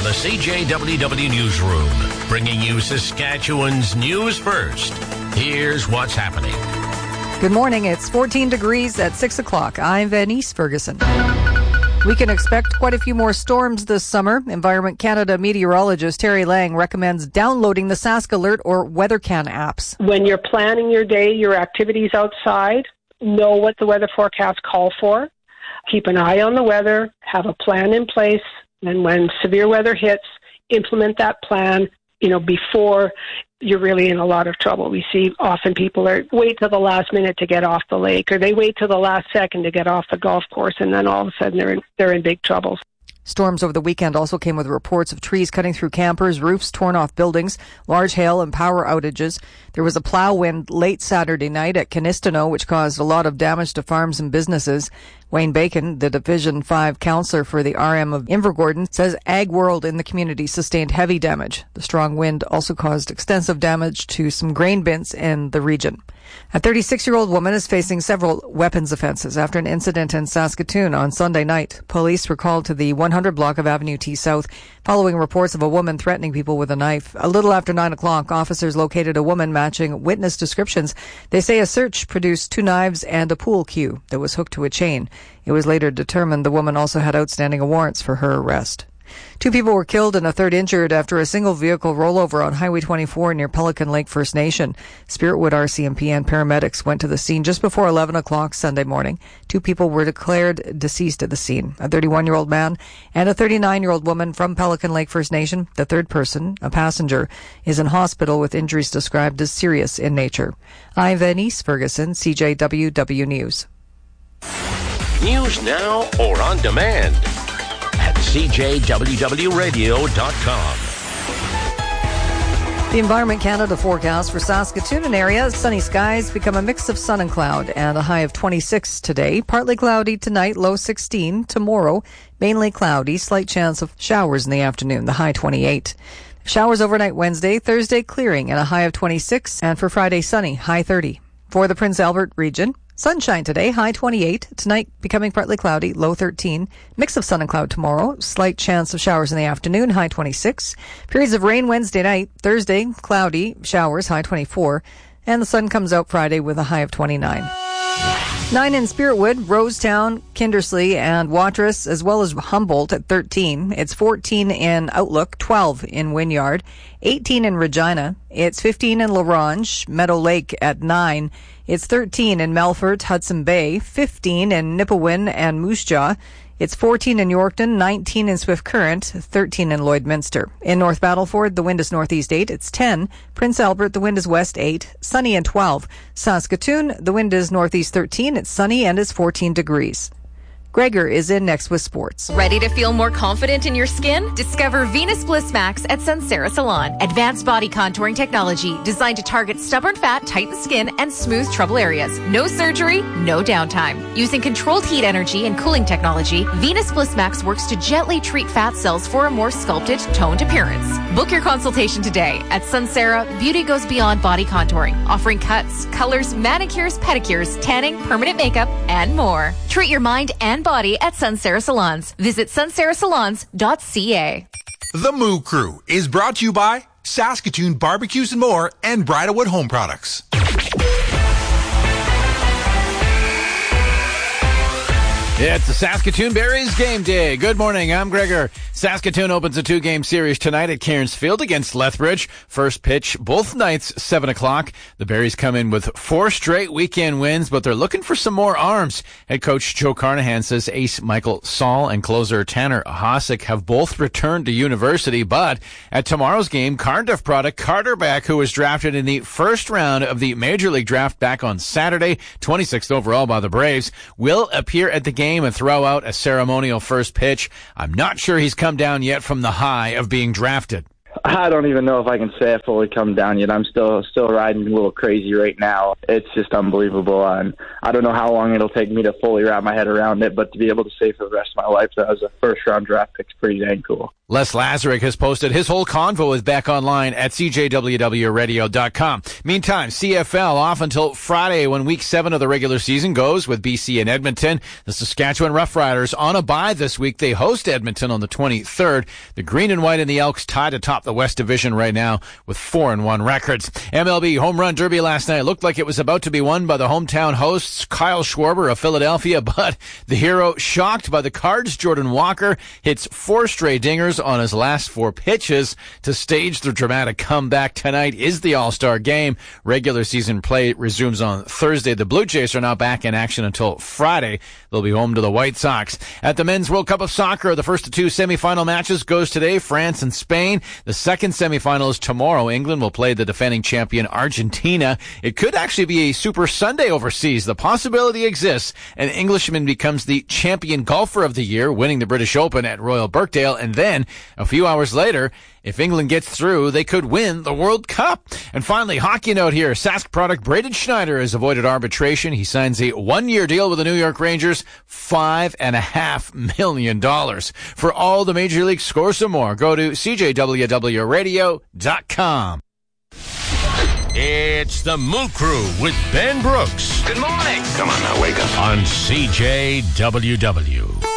the CJWW Newsroom, bringing you Saskatchewan's news first. Here's what's happening. Good morning. It's 14 degrees at 6 o'clock. I'm Venice Ferguson. We can expect quite a few more storms this summer. Environment Canada meteorologist Terry Lang recommends downloading the Sask Alert or WeatherCan apps. When you're planning your day, your activities outside, know what the weather forecasts call for. Keep an eye on the weather, have a plan in place, and when severe weather hits, implement that plan, before you're really in a lot of trouble. We see often people wait till the last minute to get off the lake, or they wait till the last second to get off the golf course, and then all of a sudden they're in big trouble. Storms over the weekend also came with reports of trees cutting through campers, roofs torn off buildings, large hail and power outages. There was a plow wind late Saturday night at Canistano, which caused a lot of damage to farms and businesses. Wayne Bacon, the Division 5 councillor for the RM of Invergordon, says Ag World in the community sustained heavy damage. The strong wind also caused extensive damage to some grain bins in the region. A 36-year-old woman is facing several weapons offenses after an incident in Saskatoon on Sunday night. Police were called to the 100 block of Avenue T South following reports of a woman threatening people with a knife. A little after 9 o'clock, officers located a woman matching witness descriptions. They say a search produced 2 knives and a pool cue that was hooked to a chain. It was later determined the woman also had outstanding warrants for her arrest. 2 people were killed and a third injured after a single vehicle rollover on Highway 24 near Pelican Lake First Nation. Spiritwood RCMP and paramedics went to the scene just before 11 o'clock Sunday morning. 2 people were declared deceased at the scene, a 31-year-old man and a 39-year-old woman from Pelican Lake First Nation. The third person, a passenger, is in hospital with injuries described as serious in nature. I'm Venice Ferguson, CJWW News. News now or on demand at CJWWRadio.com. The Environment Canada forecast for Saskatoon and area. Sunny skies become a mix of sun and cloud and a high of 26 today. Partly cloudy tonight, low 16. Tomorrow, mainly cloudy, slight chance of showers in the afternoon, the high 28. Showers overnight Wednesday, Thursday clearing and a high of 26. And for Friday, sunny, high 30. For the Prince Albert region, sunshine today, high 28. Tonight, becoming partly cloudy, low 13. Mix of sun and cloud tomorrow. Slight chance of showers in the afternoon, high 26. Periods of rain Wednesday night. Thursday, cloudy, showers, high 24. And the sun comes out Friday with a high of 29. 9 in Spiritwood, Rosetown, Kindersley, and Watrous, as well as Humboldt at 13. It's 14 in Outlook, 12 in Wynyard, 18 in Regina. It's 15 in La Ronge, Meadow Lake at 9. It's 13 in Melfort, Hudson Bay, 15 in Nipawin and Moose Jaw. It's 14 in Yorkton, 19 in Swift Current, 13 in Lloydminster. In North Battleford, the wind is northeast 8. It's 10. Prince Albert, the wind is west 8. Sunny and 12. Saskatoon, the wind is northeast 13. It's sunny and it's 14 degrees. Gregor is in next with sports. Ready to feel more confident in your skin? Discover Venus Bliss Max at Sunsera Salon. Advanced body contouring technology designed to target stubborn fat, tighten skin, and smooth trouble areas. No surgery, no downtime. Using controlled heat energy and cooling technology, Venus Bliss Max works to gently treat fat cells for a more sculpted, toned appearance. Book your consultation today. At Sunsera, beauty goes beyond body contouring, offering cuts, colors, manicures, pedicures, tanning, permanent makeup, and more. Treat your mind and body at Sunsera Salons. Visit sunserasalons.ca. The Moo Crew is brought to you by Saskatoon Barbecues and More and Bridalwood Home Products. It's the Saskatoon Berries game day. Good morning, I'm Gregor. Saskatoon opens a 2-game series tonight at Cairns Field against Lethbridge. First pitch, both nights, 7 o'clock. The Berries come in with 4 straight weekend wins, but they're looking for some more arms. Head coach Joe Carnahan says ace Michael Saul and closer Tanner Hosick have both returned to university, but at tomorrow's game, Cardiff product Carter Beck, who was drafted in the first round of the Major League Draft back on Saturday, 26th overall by the Braves, will appear at the game and throw out a ceremonial first pitch. I'm not sure he's come down yet from the high of being drafted. I don't even know if I can say I've fully come down yet. I'm still riding a little crazy right now. It's just unbelievable, and I don't know how long it'll take me to fully wrap my head around it, but to be able to say for the rest of my life that I was a first-round draft pick is pretty dang cool. Les Lazaruk has posted his whole convo is back online at cjwwradio.com. Meantime, CFL off until Friday when Week 7 of the regular season goes with BC and Edmonton. The Saskatchewan Roughriders on a bye this week. They host Edmonton on the 23rd. The Green and White and the Elks tied atop the West Division right now with 4-1 records. MLB Home Run Derby last night looked like it was about to be won by the hometown hosts Kyle Schwarber of Philadelphia, but the hero, shocked by the Cards' Jordan Walker, hits 4 straight dingers on his last 4 pitches to stage the dramatic comeback. Tonight is the All-Star Game. Regular season play resumes on Thursday. The Blue Jays are not back in action until Friday. They'll be home to the White Sox. At the Men's World Cup of Soccer, the first of 2 semifinal matches goes today, France and Spain. The second semifinal is tomorrow. England will play the defending champion Argentina. It could actually be a Super Sunday overseas. The possibility exists. An Englishman becomes the champion golfer of the year, winning the British Open at Royal Birkdale, and then a few hours later, if England gets through, they could win the World Cup. And finally, hockey note here. Sask product Braden Schneider has avoided arbitration. He signs a 1-year deal with the New York Rangers, $5.5 million. For all the Major League scores and more, go to cjwwradio.com. It's the Moon Crew with Ben Brooks. Good morning. Come on now, wake up. On CJWW.